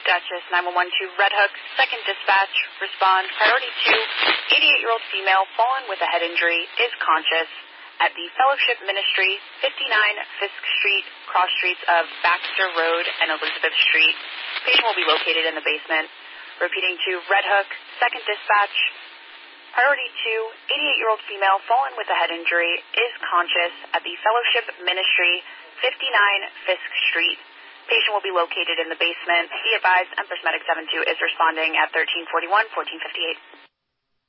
Dutchess, 911 to Red Hook, second dispatch, respond. Priority 2, 88-year-old female fallen with a head injury is conscious at the Fellowship Ministry, 59 Fisk Street, cross streets of Baxter Road and Elizabeth Street. Patient will be located in the basement. Repeating to Red Hook, second dispatch. Priority 2, 88-year-old female fallen with a head injury is conscious at the Fellowship Ministry, 59 Fisk Street. Patient will be located in the basement. Be advised, Empress Medic 72 is responding at 1341, 1458.